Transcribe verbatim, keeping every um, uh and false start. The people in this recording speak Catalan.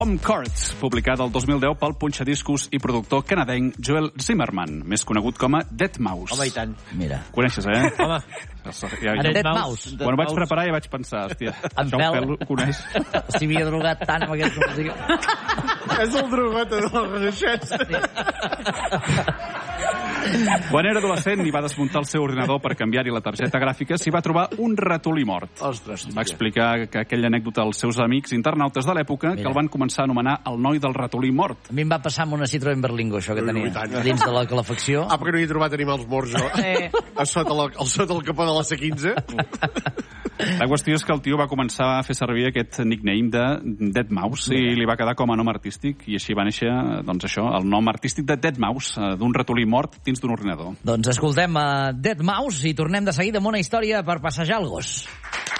Home Court, publicat el dos mil deu pel punxadiscos i productor canadenc Joel Zimmerman, més conegut com a deadmau5. Home, i tant. Mira. Coneixes, eh? Home. Ja, ja, deadmau5. Quan ho vaig preparar ja vaig pensar, hòstia, En això Fel. Fel ho coneix. Si m'hi he drogat tant amb aquesta música. És el drogat de la Renaixença. Quan era adolescent i va desmuntar el seu ordinador per canviar-hi la targeta gràfica, s'hi va trobar un ratolí mort. Ostres, Va explicar que aquella anècdota als seus amics internautes de l'època que el van començar a anomenar el noi del ratolí mort. A mi em va passar amb una Citroën Berlingo, això que Ui, tenia, i tant. dins de la calefacció. Ah, perquè no hi he trobat animals morts, jo. Eh. A sota, la, al sota el capó de la C quinze. La qüestió és que el tio va començar a fer servir aquest nickname de deadmau5 i li va quedar com a nom artístic i així va néixer, doncs això, el nom artístic de deadmau5, d'un ratolí mort dins d'un ordinador. Doncs escoltem a deadmau5 i tornem de seguida amb una història per passejar el gos.